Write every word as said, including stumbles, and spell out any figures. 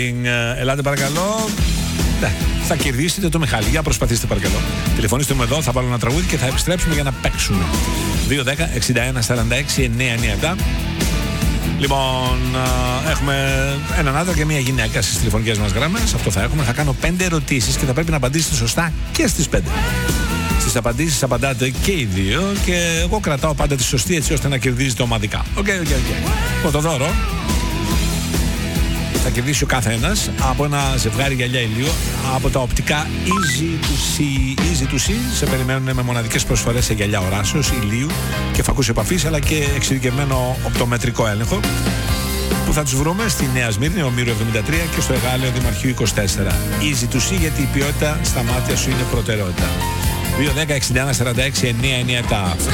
Ελάτε παρακαλώ. Ναι, θα κερδίσετε το Μιχάλη. Για προσπαθήστε παρακαλώ. Τηλεφωνήστε μου εδώ, θα βάλω ένα τραγούδι και θα επιστρέψουμε για να παίξουμε. δύο δέκα εξήντα ένα σαράντα έξι εννιακόσια ενενήντα επτά. Λοιπόν, έχουμε έναν άντρα και μία γυναίκα στις τηλεφωνικές μας γραμμές. Αυτό θα έχουμε. Θα κάνω πέντε ερωτήσεις και θα πρέπει να απαντήσετε σωστά και στις πέντε. Στις απαντήσεις απαντάτε και οι δύο και εγώ κρατάω πάντα τη σωστή έτσι ώστε να κερδίζετε ομαδικά. Οκ, οκ, οκ. Το δώρο θα κερδίσει ο καθένας από ένα ζευγάρι γυαλιά ηλίου από τα οπτικά Easy to See. Easy to See σε περιμένουν με μοναδικές προσφορές σε γυαλιά οράσεως, ηλίου και φακούς επαφής, αλλά και εξειδικευμένο οπτομετρικό έλεγχο, που θα τους βρούμε στη Νέα Σμύρνη, Ομήρου εβδομήντα τρία και στο Εγάλεο Δημαρχείου είκοσι τέσσερα. Easy to See, γιατί η ποιότητα στα μάτια σου είναι προτεραιότητα. δύο δέκα εξήντα ένα σαράντα έξι εννιακόσια ενενήντα επτά.